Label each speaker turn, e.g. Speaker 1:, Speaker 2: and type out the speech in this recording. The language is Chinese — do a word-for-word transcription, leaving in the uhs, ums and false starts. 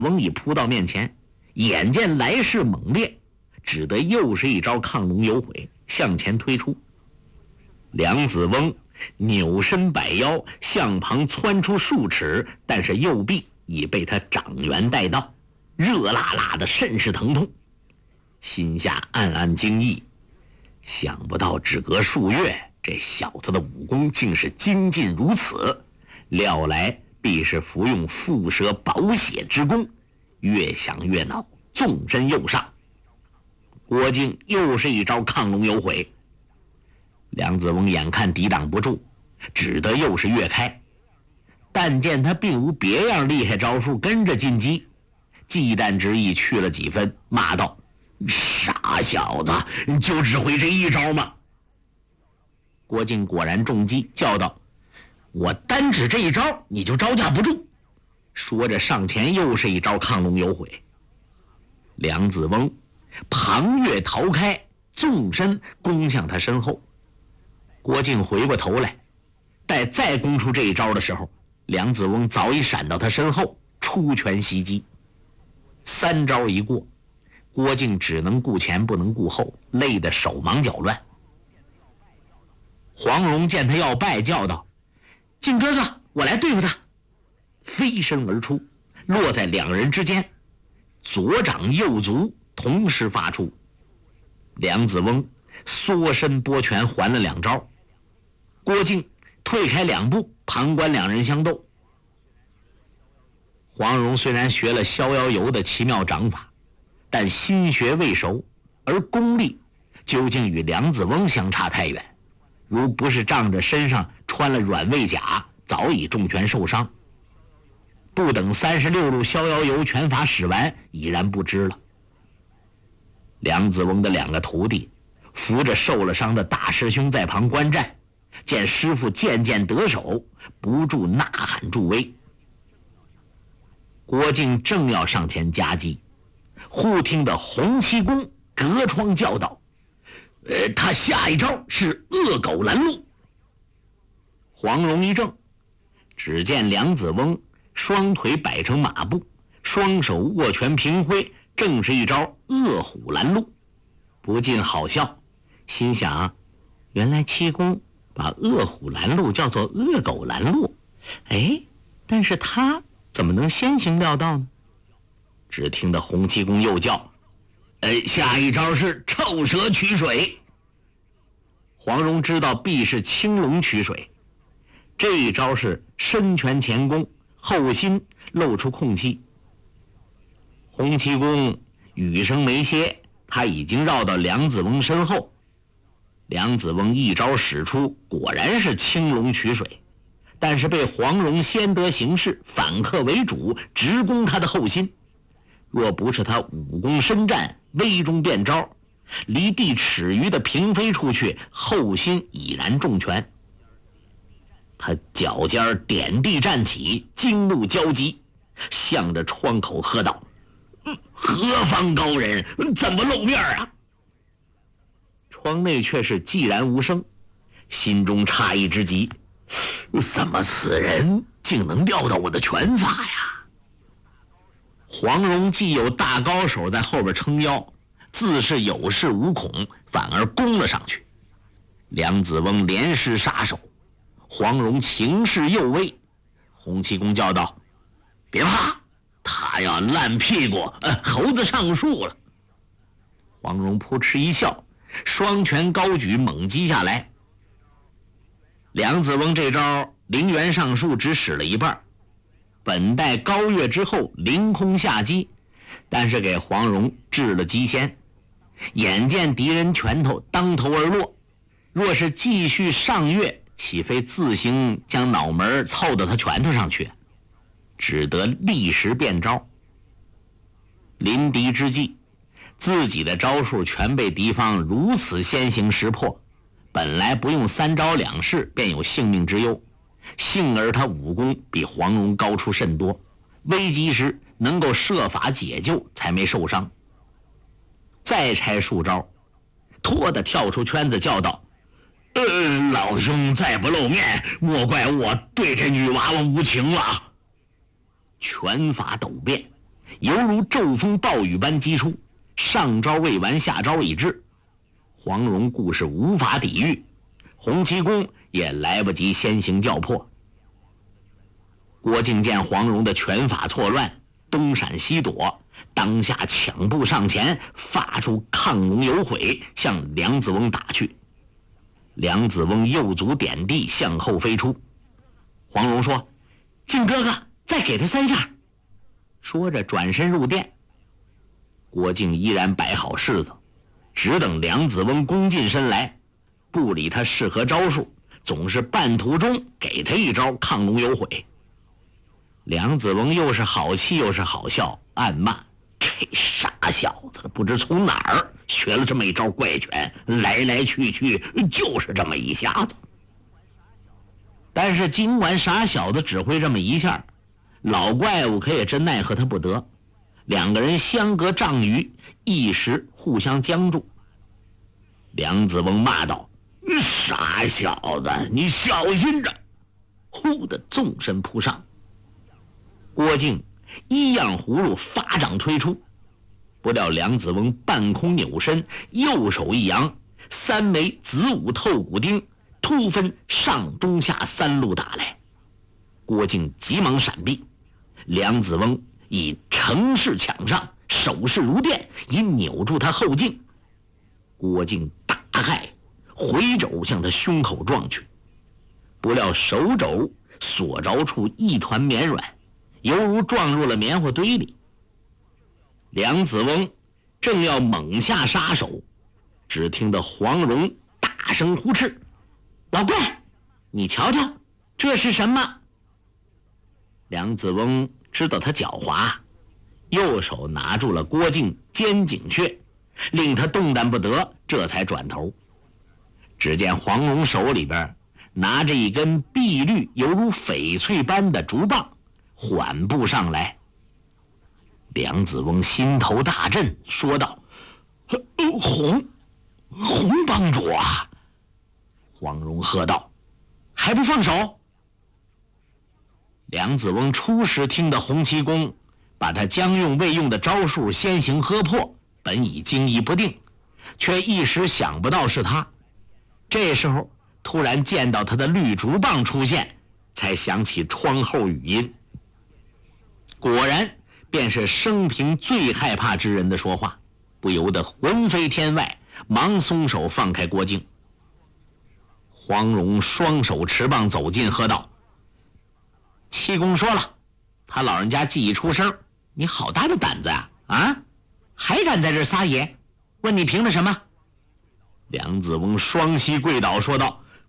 Speaker 1: 翁已扑到面前，眼见来势猛烈，只得又是一招亢龙有悔，向前推出。梁子翁扭身摆腰，向旁窜出数尺，但是右臂已被他掌缘带到，热辣辣的，甚是疼痛。心下暗暗惊异，想不到只隔数月，这小子的武功竟是精进如此，料来必是服用蝮蛇保血之功。越想越恼，纵身又上。郭靖又是一招亢龙有悔，梁子翁眼看抵挡不住，只得又是跃开。但见他并无别样厉害招数跟着进击，忌惮之意去了几分，骂道：傻小子，你就只会这一招吗？郭靖果然中计，叫道：我单指这一招，你就招架不住。说着上前又是一招亢龙有悔。梁子翁旁跃逃开，纵身攻向他身后。郭靖回过头来，待再攻出这一招的时候，梁子翁早已闪到他身后，出拳袭击。三招一过，郭靖只能顾前不能顾后，累得手忙脚乱。黄蓉见他要败，叫道：靖哥哥，我来对付他。飞身而出，落在两人之间，左掌右足同时发出。梁子翁缩身拨拳还了两招，郭靖退开两步，旁观两人相斗。黄蓉虽然学了逍遥游的奇妙掌法，但心学未熟，而功力究竟与梁子翁相差太远，如不是仗着身上穿了软猬甲，早已中拳受伤。不等三十六路逍遥游拳法使完，已然不知了。梁子翁的两个徒弟扶着受了伤的大师兄在旁观战，见师傅渐渐得手，不住呐喊助威。郭靖正要上前夹击，忽听得洪七公隔窗叫道：呃，他下一招是恶狗拦路。黄蓉一怔，只见梁子翁双腿摆成马步，双手握拳平挥，正是一招恶虎拦路，不禁好笑，心想：原来七公把恶虎拦路叫做恶狗拦路，哎，但是他怎么能先行料到呢？只听得洪七公又叫：哎，下一招是臭蛇取水。黄蓉知道必是青龙取水，这一招是身拳前攻，后心露出空隙。洪七公语声没歇，他已经绕到梁子翁身后。梁子翁一招使出，果然是青龙取水，但是被黄蓉先得形势，反客为主，直攻他的后心。若不是他武功深战，威中变招，离地尺余的平飞出去，后心已然中拳。他脚尖点地站起，惊怒交集，向着窗口喝道：何方高人，怎么露面啊？窗内却是寂然无声，心中诧异之极，怎么此人竟能料到我的拳法呀？黄蓉既有大高手在后边撑腰，自是有恃无恐，反而攻了上去。梁子翁连施杀手，黄蓉情势又危，洪七公叫道：别怕，他要烂屁股，呃，猴子上树了。黄蓉扑哧一笑，双拳高举，猛击下来。梁子翁这招凌源上树只使了一半，本待高跃之后凌空下击，但是给黄蓉制了机先。眼见敌人拳头当头而落，若是继续上跃，岂非自行将脑门凑到他拳头上去？只得立时变招。临敌之际，自己的招数全被敌方如此先行识破，本来不用三招两式便有性命之忧，幸而他武功比黄蓉高出甚多，危急时能够设法解救，才没受伤。再拆数招，拖得跳出圈子叫道：呃，老兄再不露面，莫怪我对这女娃娃无情了。拳法陡变， 犹如骤风暴雨般击出，上招未完，下招已至。黄蓉顾是无法抵御，洪七公也来不及先行叫破。郭靖见黄蓉的拳法错乱，东闪西躲，当下抢步上前，发出亢龙有悔，向梁子翁打去。梁子翁右足点地，向后飞出。黄蓉说：“靖哥哥，再给他三下。”说着转身入殿。郭靖依然摆好式子，只等梁子翁攻进身来，不理他是何招数，总是半途中给他一招亢龙有悔。梁子翁又是好气又是好笑，暗骂：“这傻小子，不知从哪儿学了这么一招怪拳，来来去去就是这么一下子。”但是尽管傻小子只会这么一下，老怪物可也真奈何他不得。两个人相隔丈余，一时互相僵住。梁子翁骂道：“傻小子，你小心着！”忽的纵身扑上。郭靖一样葫芦发掌推出，不料梁子翁半空扭身，右手一扬，三枚子午透骨钉突分上中下三路打来。郭靖急忙闪避，梁子翁以乘势抢上，手势如电，已扭住他后颈。郭靖大骇，回肘向他胸口撞去，不料手肘所着处一团绵软，犹如撞入了棉花堆里。梁子翁正要猛下杀手，只听得黄蓉大声呼斥：“老怪，你瞧瞧，这是什么？”梁子翁知道他狡猾，右手拿住了郭靖肩颈穴，令他动弹不得，这才转头。只见黄蓉手里边拿着一根碧绿犹如翡翠般的竹棒，缓步上来。梁子翁心头大震，说道：“洪洪帮主啊！”黄蓉喝道：“还不放手！”梁子翁初时听得洪七公把他将用未用的招数先行喝破，本已惊疑不定，却一时想不到是他。这时候突然见到他的绿竹棒出现，才想起窗后语音。果然便是生平最害怕之人的说话，不由得魂飞天外，忙松手放开郭靖。黄蓉双手持棒走近，喝道：“七公说了，他老人家既已出声，你好大的胆子呀！啊，还敢在这撒野？问你凭了什么？”梁子翁双膝跪倒，说道：“